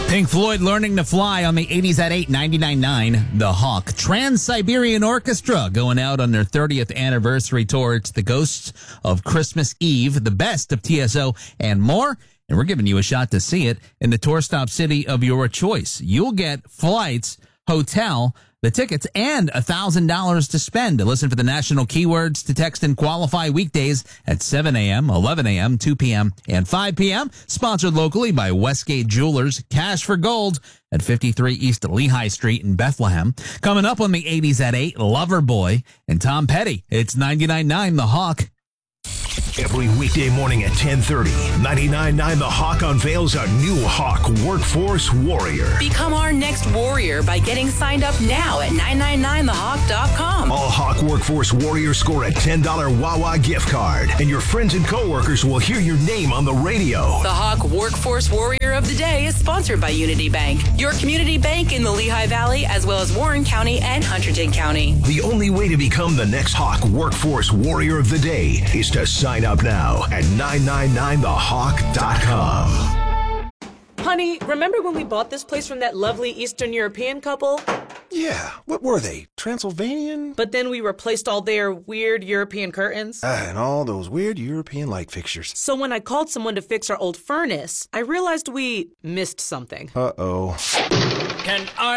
Pink Floyd learning to fly on the 80s at 8, 99.9 The Hawk. Trans-Siberian Orchestra going out on their 30th anniversary tour. It's the Ghosts of Christmas Eve, the best of TSO and more. And we're giving you a shot to see it in the tour stop city of your choice. You'll get flights, hotel, the tickets, and $1,000 to spend. To listen for the national keywords to text and qualify weekdays at 7 a.m., 11 a.m., 2 p.m., and 5 p.m. Sponsored locally by Westgate Jewelers. Cash for Gold at 53 East Lehigh Street in Bethlehem. Coming up on the 80s at 8, Loverboy and Tom Petty. It's 99.9 The Hawk. Every weekday morning at 10:30, 99.9 The Hawk unveils a new Hawk Workforce Warrior. Become our next warrior by getting signed up now at 999thehawk.com. All Hawk Workforce Warriors score a $10 Wawa gift card, and your friends and coworkers will hear your name on the radio. The Hawk Workforce Warrior of the Day is sponsored by Unity Bank, your community bank in the Lehigh Valley, as well as Warren County and Hunterdon County. The only way to become the next Hawk Workforce Warrior of the Day is to sign up now at 999thehawk.com. Honey, remember when we bought this place from that lovely Eastern European couple? Yeah, what were they? Transylvanian? But then we replaced all their weird European curtains. And all those weird European light fixtures. So when I called someone to fix our old furnace, I realized we missed something. Uh-oh. Can I